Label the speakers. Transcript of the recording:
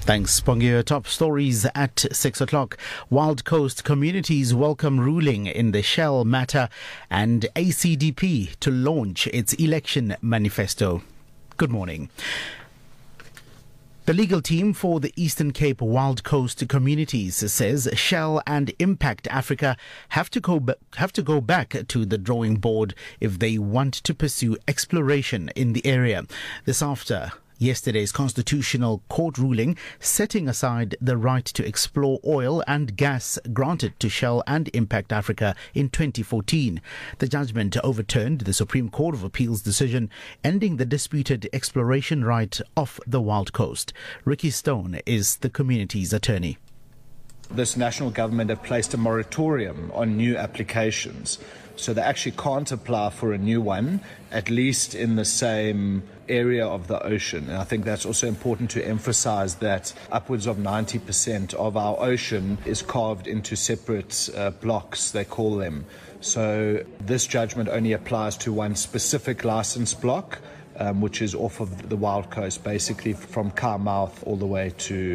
Speaker 1: Thanks, Pongia. Top stories at 6 o'clock. Wild Coast communities welcome ruling in the Shell matter, and ACDP to launch its election manifesto. Good morning. The legal team for the Eastern Cape Wild Coast communities says Shell and Impact Africa have to go back to the drawing board if they want to pursue exploration in the area. This after yesterday's Constitutional Court ruling setting aside the right to explore oil and gas granted to Shell and Impact Africa in 2014. The judgment overturned the Supreme Court of Appeal's decision ending the disputed exploration right off the Wild Coast. Ricky Stone is the community's attorney.
Speaker 2: This national government have placed a moratorium on new applications, so they actually can't apply for a new one, at least in the same area of the ocean. And I think that's also important to emphasize that upwards of 90% of our ocean is carved into separate blocks, they call them. So this judgment only applies to one specific license block, which is off of the Wild Coast, basically from Carmouth all the way to